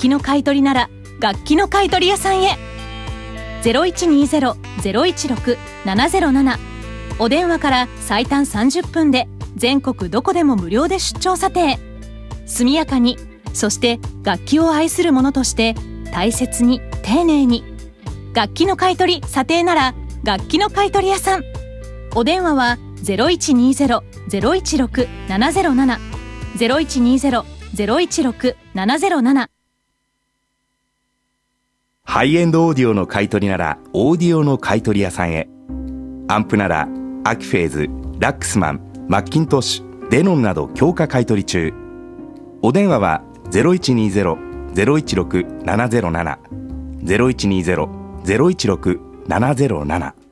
器の買い取りなら楽器の買い取り屋さんへ。 0120-016-707 お電話から最短30分で全国どこでも無料で出張査定。速やかに、そして楽器を愛する者として大切に丁寧に。楽器の買い取り査定なら楽器の買い取り屋さん。お電話は 0120-016-707 0120-016-707。 ハイエンドオーディオの買い取りならオーディオの買い取り屋さんへ。アンプならアキフェーズ、ラックスマン、マッキントッシュ、デノンなど強化買い取り中。お電話は 0120-016-707 0120-016-707。